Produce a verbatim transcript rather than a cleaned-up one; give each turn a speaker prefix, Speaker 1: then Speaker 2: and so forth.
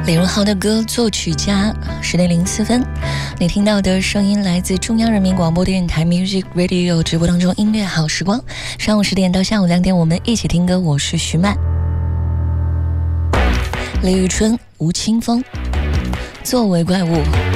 Speaker 1: 李荣浩的歌，作曲家，十点零四分。你听到的声音来自中央人民广播电台 Music Radio 直播当中音乐好时光。上午十点到下午两点，我们一起听歌，我是徐曼。李宇春、吴青峰，作为怪物。